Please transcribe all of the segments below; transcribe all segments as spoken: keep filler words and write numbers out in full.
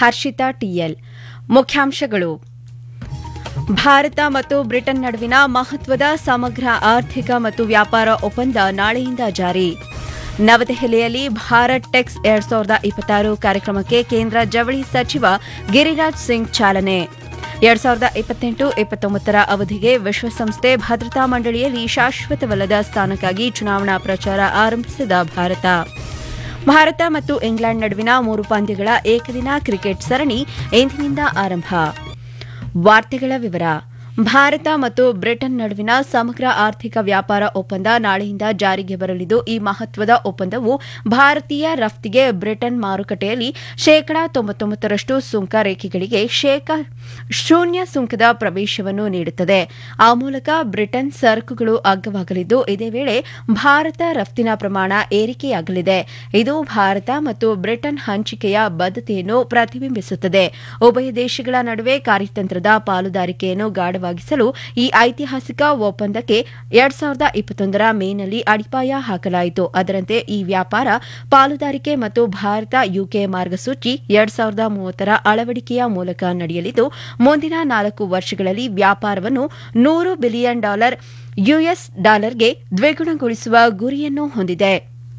Harshita TL. ಮುಖ್ಯಾಂಶಗಳು. ಭಾರತ ಮತ್ತು Britain ನಡುವಿನ ಮಹತ್ವದ ಸಮಗ್ರ ಆರ್ಥಿಕ ಮತ್ತು ವ್ಯಾಪಾರ ಒಪ್ಪಂದ ನಾಳೆಯಿಂದ ಜಾರಿ. ನವದೆಹಲಿಯಲ್ಲಿ ಭಾರತ್ ಟೆಕ್ಸ್ ಎರಡ್ ಸಾವಿರದ ಇಪ್ಪತ್ತಾರು ಕಾರ್ಯಕ್ರಮಕ್ಕೆ ಕೇಂದ್ರ ಜವಳಿ ಸಚಿವ ಗಿರಿರಾಜ್ ಸಿಂಗ್ ಚಾಲನೆ. ಎರಡ್ ಸಾವಿರದ ಇಪ್ಪತ್ತೆಂಟು ಇಪ್ಪತ್ತೊಂಬತ್ತರ ಅವಧಿಗೆ ವಿಶ್ವಸಂಸ್ಥೆ ಭದ್ರತಾ ಮಂಡಳಿಯಲ್ಲಿ ಶಾಶ್ವತವಲ್ಲದ ಸ್ಥಾನಕ್ಕಾಗಿ ಚುನಾವಣಾ ಪ್ರಚಾರ ಆರಂಭಿಸಿದ ಭಾರತ. ಭಾರತ ಮತ್ತು ಇಂಗ್ಲೆಂಡ್ ನಡುವಿನ ಮೂರು ಪಂದ್ಯಗಳ ಏಕದಿನ ಕ್ರಿಕೆಟ್ ಸರಣಿ ಇಂದಿನಿಂದ ಆರಂಭ. ವಾರ್ತೆಗಳ ವಿವರ. ಭಾರತ ಮತ್ತು ಬ್ರಿಟನ್ ನಡುವಿನ ಸಮಗ್ರ ಆರ್ಥಿಕ ವ್ಯಾಪಾರ ಒಪ್ಪಂದ ನಾಳೆಯಿಂದ ಜಾರಿಗೆ ಬರಲಿದ್ದು, ಈ ಮಹತ್ವದ ಒಪ್ಪಂದವು ಭಾರತೀಯ ರಫ್ತಿಗೆ ಬ್ರಿಟನ್ ಮಾರುಕಟ್ಟೆಯಲ್ಲಿ ಶೇಕಡಾ ತೊಂಬತ್ತೊಂಬತ್ತರಷ್ಟು ಸುಂಕ ರೇಖೆಗಳಿಗೆ ಶೂನ್ಯ ಸುಂಕದ ಪ್ರವೇಶವನ್ನು ನೀಡುತ್ತದೆ. ಆ ಮೂಲಕ ಬ್ರಿಟನ್ ಸರಕುಗಳು ಅಗ್ಗವಾಗಲಿದ್ದು, ಇದೇ ವೇಳೆ ಭಾರತ ರಫ್ತಿನ ಪ್ರಮಾಣ ಏರಿಕೆಯಾಗಲಿದೆ. ಇದು ಭಾರತ ಮತ್ತು ಬ್ರಿಟನ್ ಹಂಚಿಕೆಯ ಬದ್ಧತೆಯನ್ನು ಪ್ರತಿಬಿಂಬಿಸುತ್ತದೆ. ಉಭಯ ದೇಶಗಳ ನಡುವೆ ಕಾರ್ಯತಂತ್ರದ ಪಾಲುದಾರಿಕೆಯನ್ನು ಗಾಢವಾಗಿಸಲು ಈ ಐತಿಹಾಸಿಕ ಒಪ್ಪಂದಕ್ಕೆ ಎರಡ್ ಸಾವಿರದ ಇಪ್ಪತ್ತೊಂದರ ಮೇನಲ್ಲಿ ಅಡಿಪಾಯ ಹಾಕಲಾಯಿತು. ಅದರಂತೆ ಈ ವ್ಯಾಪಾರ ಪಾಲುದಾರಿಕೆ ಮತ್ತು ಭಾರತ ಯುಕೆ ಮಾರ್ಗಸೂಚಿ ಎರಡ್ ಸಾವಿರದ ಮೂವತ್ತರ ಅಳವಡಿಕೆಯ ಮೂಲಕ ನಡೆಯಲಿದ್ದು, ಮುಂದಿನ ನಾಲ್ಕು ವರ್ಷಗಳಲ್ಲಿ ವ್ಯಾಪಾರವನ್ನು ನೂರು ಬಿಲಿಯನ್ ಡಾಲರ್ ಯುಎಸ್ ಡಾಲರ್ಗೆ ದ್ವಿಗುಣಗೊಳಿಸುವ ಗುರಿಯನ್ನು ಹೊಂದಿದೆ.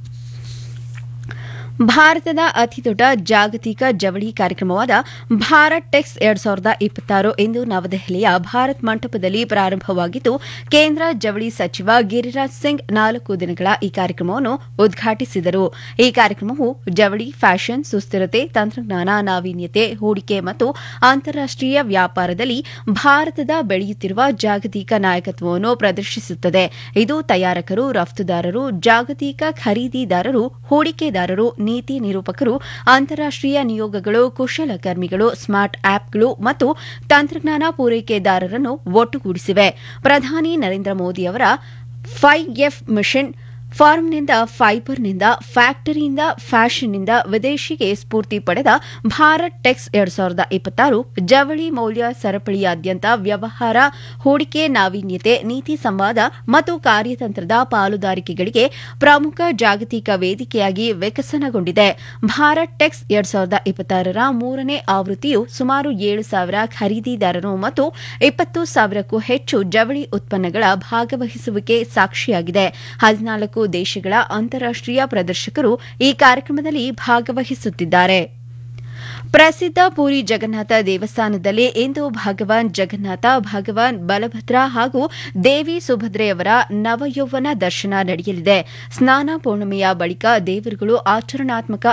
ಭಾರತದ ಅತಿದೊಡ್ಡ ಜಾಗತಿಕ ಜವಳಿ ಕಾರ್ಯಕ್ರಮವಾದ ಭಾರತ್ ಟೆಕ್ಸ್ ಎರಡ್ ಸಾವಿರದ ಇಪ್ಪತ್ತಾರು ಇಂದು ನವದೆಹಲಿಯ ಭಾರತ್ ಮಂಟಪದಲ್ಲಿ ಪ್ರಾರಂಭವಾಗಿದ್ದು, ಕೇಂದ್ರ ಜವಳಿ ಸಚಿವ ಗಿರಿರಾಜ್ ಸಿಂಗ್ ನಾಲ್ಕು ದಿನಗಳ ಈ ಕಾರ್ಯಕ್ರಮವನ್ನು ಉದ್ಘಾಟಿಸಿದರು. ಈ ಕಾರ್ಯಕ್ರಮವು ಜವಳಿ, ಫ್ಯಾಷನ್, ಸುಸ್ಥಿರತೆ, ತಂತ್ರಜ್ಞಾನ, ನಾವೀನ್ಯತೆ, ಹೂಡಿಕೆ ಮತ್ತು ಅಂತಾರಾಷ್ಟೀಯ ವ್ಯಾಪಾರದಲ್ಲಿ ಭಾರತದ ಬೆಳೆಯುತ್ತಿರುವ ಜಾಗತಿಕ ನಾಯಕತ್ವವನ್ನು ಪ್ರದರ್ಶಿಸುತ್ತದೆ. ಇದು ತಯಾರಕರು, ರಫ್ತುದಾರರು, ಜಾಗತಿಕ ಖರೀದಿದಾರರು, ಹೂಡಿಕೆದಾರರು, ನೀತಿ ನಿರೂಪಕರು, ಅಂತಾರಾಷ್ಟೀಯ ನಿಯೋಗಗಳು, ಕುಶಲಕರ್ಮಿಗಳು, ಸ್ಮಾರ್ಟ್ ಆಪ್ಗಳು ಮತ್ತು ತಂತ್ರಜ್ಞಾನ ಪೂರೈಕೆದಾರರನ್ನು ಒಟ್ಟುಗೂಡಿಸಿವೆ. ಪ್ರಧಾನಿ ನರೇಂದ್ರ ಮೋದಿ ಅವರ ಫೈವ್ ಎಫ್ ಮಿಷನ್ ಫಾರ್ಮ್ನಿಂದ ಫೈಬರ್ನಿಂದ ಫ್ಯಾಕ್ಟರಿಯಿಂದ ಫ್ಯಾಷನ್ನಿಂದ ವಿದೇಶಿಗೆ ಸ್ಫೂರ್ತಿ ಪಡೆದ ಭಾರತ್ ಟೆಕ್ಸ್ ಎರಡ್ ಸಾವಿರದ ಇಪ್ಪತ್ತಾರು ಜವಳಿ ಮೌಲ್ಯ ಸರಪಳಿಯಾದ್ಯಂತ ವ್ಯವಹಾರ, ಹೂಡಿಕೆ, ನಾವೀನ್ಯತೆ, ನೀತಿ ಸಂವಾದ ಮತ್ತು ಕಾರ್ಯತಂತ್ರದ ಪಾಲುದಾರಿಕೆಗಳಿಗೆ ಪ್ರಮುಖ ಜಾಗತಿಕ ವೇದಿಕೆಯಾಗಿ ವಿಕಸನಗೊಂಡಿದೆ. ಭಾರತ್ ಟೆಕ್ಸ್ ಎರಡ್ ಸಾವಿರದ ಇಪ್ಪತ್ತಾರರ ಮೂರನೇ ಆವೃತ್ತಿಯು ಸುಮಾರು ಏಳು ಸಾವಿರ ಖರೀದಿದಾರರು ಮತ್ತು ಇಪ್ಪತ್ತು ಸಾವಿರಕ್ಕೂ ಹೆಚ್ಚು ಜವಳಿ ಉತ್ಪನ್ನಗಳ ಭಾಗವಹಿಸುವಿಕೆ ಸಾಕ್ಷಿಯಾಗಿದೆ. ಹದಿನಾಲ್ಕು ದೇಶಗಳ ಅಂತಾರಾಷ್ಟೀಯ ಪ್ರದರ್ಶಕರು ಈ ಕಾರ್ಯಕ್ರಮದಲ್ಲಿ ಭಾಗವಹಿಸುತ್ತಿದ್ದಾರೆ. ಪ್ರಸಿದ್ಧ ಪುರಿ ಜಗನ್ನಾಥ ದೇವಸ್ಥಾನದಲ್ಲಿ ಇಂದು ಭಗವಾನ್ ಜಗನ್ನಾಥ, ಭಗವಾನ್ ಬಲಭದ್ರ ಹಾಗೂ ದೇವಿ ಸುಭದ್ರೆಯವರ ನವಯೌವನ ದರ್ಶನ ನಡೆಯಲಿದೆ. ಸ್ನಾನ ಪೂರ್ಣಿಮೆಯ ಬಳಿಕ ದೇವರುಗಳು ಆಚರಣಾತ್ಮಕ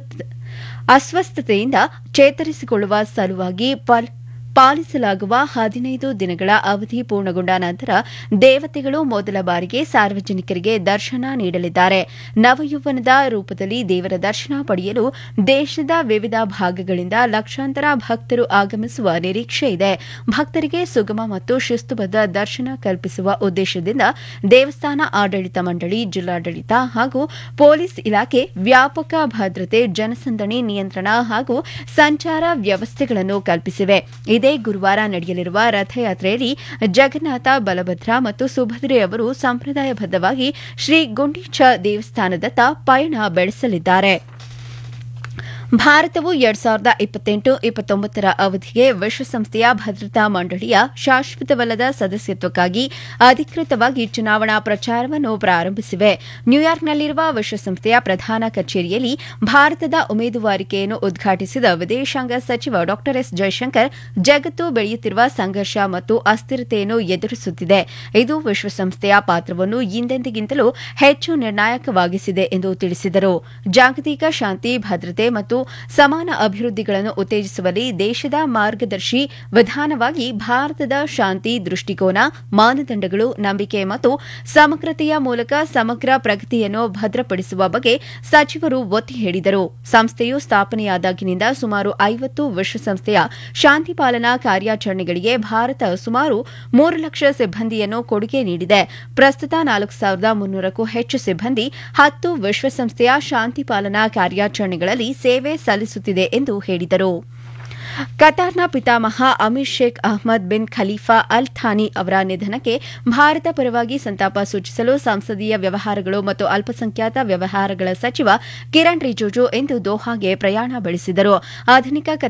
ಅಸ್ವಸ್ಥತೆಯಿಂದ ಚೇತರಿಸಿಕೊಳ್ಳುವ ಸಲುವಾಗಿ ಪಾಲಿಸಲಾಗುವ ಹದಿನೈದು ದಿನಗಳ ಅವಧಿ ಪೂರ್ಣಗೊಂಡ ನಂತರ ದೇವತೆಗಳು ಮೊದಲ ಬಾರಿಗೆ ಸಾರ್ವಜನಿಕರಿಗೆ ದರ್ಶನ ನೀಡಲಿದ್ದಾರೆ. ನವಯೌವನದ ರೂಪದಲ್ಲಿ ದೇವರ ದರ್ಶನ ಪಡೆಯಲು ದೇಶದ ವಿವಿಧ ಭಾಗಗಳಿಂದ ಲಕ್ಷಾಂತರ ಭಕ್ತರು ಆಗಮಿಸುವ ನಿರೀಕ್ಷೆ ಇದೆ. ಭಕ್ತರಿಗೆ ಸುಗಮ ಮತ್ತು ಶಿಸ್ತುಬದ್ಧ ದರ್ಶನ ಕಲ್ಪಿಸುವ ಉದ್ದೇಶದಿಂದ ದೇವಸ್ಥಾನ ಆಡಳಿತ ಮಂಡಳಿ, ಜಿಲ್ಲಾಡಳಿತ ಹಾಗೂ ಪೊಲೀಸ್ ಇಲಾಖೆ ವ್ಯಾಪಕ ಭದ್ರತೆ, ಜನಸಂದಣಿ ನಿಯಂತ್ರಣ ಹಾಗೂ ಸಂಚಾರ ವ್ಯವಸ್ಥೆಗಳನ್ನು ಕಲ್ಪಿಸಿವೆ. ಇದೇ ಗುರುವಾರ ನಡೆಯಲಿರುವ ರಥಯಾತ್ರೆಯಲ್ಲಿ ಜಗನ್ನಾಥ, ಬಲಭದ್ರ ಮತ್ತು ಸುಭದ್ರೆಯವರು ಸಂಪ್ರದಾಯಬದ್ದವಾಗಿ ಶ್ರೀ ಗುಂಡೀಚ ದೇವಸ್ಥಾನದತ್ತ ಪಯಣ ಬೆಳೆಸಲಿದ್ದಾರೆ. ಭಾರತವು ಎರಡ್ ಸಾವಿರದ ಇಪ್ಪತ್ತೆಂಟು ಇಪ್ಪತ್ತೊಂಬತ್ತರ ಅವಧಿಗೆ ವಿಶ್ವಸಂಸ್ಥೆಯ ಭದ್ರತಾ ಮಂಡಳಿಯ ಶಾಶ್ವತವಲ್ಲದ ಸದಸ್ಯತ್ವಕ್ಕಾಗಿ ಅಧಿಕೃತವಾಗಿ ಚುನಾವಣಾ ಪ್ರಚಾರವನ್ನು ಪ್ರಾರಂಭಿಸಿವೆ. ನ್ಯೂಯಾರ್ಕ್ನಲ್ಲಿರುವ ವಿಶ್ವಸಂಸ್ಥೆಯ ಪ್ರಧಾನ ಕಚೇರಿಯಲ್ಲಿ ಭಾರತದ ಉಮೇದುವಾರಿಕೆಯನ್ನು ಉದ್ಘಾಟಿಸಿದ ವಿದೇಶಾಂಗ ಸಚಿವ ಡಾ ಎಸ್ ಜೈಶಂಕರ್, ಜಗತ್ತು ಬೆಳೆಯುತ್ತಿರುವ ಸಂಘರ್ಷ ಮತ್ತು ಅಸ್ಥಿರತೆಯನ್ನು ಎದುರಿಸುತ್ತಿದೆ. ಇದು ವಿಶ್ವಸಂಸ್ಥೆಯ ಪಾತ್ರವನ್ನು ಹಿಂದೆಂದಿಗಿಂತಲೂ ಹೆಚ್ಚು ನಿರ್ಣಾಯಕವಾಗಿಸಿದೆ ಎಂದು ತಿಳಿಸಿದರು. ಜಾಗತಿಕ ಶಾಂತಿ, ಭದ್ರತೆ ಮತ್ತು ಸಮಾನ ಅಭಿವೃದ್ಧಿಗಳನ್ನು ಉತ್ತೇಜಿಸುವಲ್ಲಿ ದೇಶದ ಮಾರ್ಗದರ್ಶಿ ವಿಧಾನವಾಗಿ ಭಾರತದ ಶಾಂತಿ ದೃಷ್ಟಿಕೋನ, ಮಾನದಂಡಗಳು, ನಂಬಿಕೆ ಮತ್ತು ಸಮಗ್ರತೆಯ ಮೂಲಕ ಸಮಗ್ರ ಪ್ರಗತಿಯನ್ನು ಭದ್ರಪಡಿಸುವ ಬಗ್ಗೆ ಸಚಿವರು ಒತ್ತಿ ಹೇಳಿದರು. ಸಂಸ್ಥೆಯು ಸ್ಥಾಪನೆಯಾದಾಗಿನಿಂದ ಸುಮಾರು ಐವತ್ತು ವಿಶ್ವಸಂಸ್ಥೆಯ ಶಾಂತಿ ಪಾಲನಾ ಕಾರ್ಯಾಚರಣೆಗಳಿಗೆ ಭಾರತ ಸುಮಾರು ಮೂರು ಲಕ್ಷ ಸಿಬ್ಬಂದಿಯನ್ನು ಕೊಡುಗೆ ನೀಡಿದೆ. ಪ್ರಸ್ತುತ ನಾಲ್ಕು ಸಾವಿರದ ಮುನ್ನೂರಕ್ಕೂ ಹೆಚ್ಚು ಸಿಬ್ಬಂದಿ ಹತ್ತು ವಿಶ್ವಸಂಸ್ಥೆಯ ಶಾಂತಿ ಪಾಲನಾ ಕಾರ್ಯಾಚರಣೆಗಳಲ್ಲಿ ಸೇವೆ ಸಲ್ಲಿಸುತ್ತಿದೆ ಎಂದು ಹೇಳಿದರು. ಕತಾರ್ನ ಪಿತಾಮಹ Amir Sheikh Ahmed bin Khalifa Al Thani ಅವರ ನಿಧನಕ್ಕೆ ಭಾರತ ಪರವಾಗಿ ಸಂತಾಪ ಸೂಚಿಸಲು ಸಂಸದೀಯ ವ್ಯವಹಾರಗಳು ಮತ್ತು ಅಲ್ಪಸಂಖ್ಯಾತ ವ್ಯವಹಾರಗಳ ಸಚಿವ ಕಿರಣ್ ರಿಜಿಜು ಇಂದು ದೋಹಾಗೆ ಪ್ರಯಾಣ ಬೆಳೆಸಿದರು. ಆಧುನಿಕ